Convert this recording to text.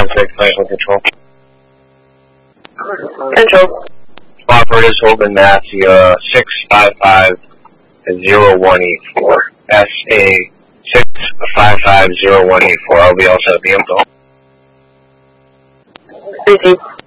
6 National Control. Control. Operators holding Matthew 655-0184. SA 655-0184. I'll be all set at the info. Receive.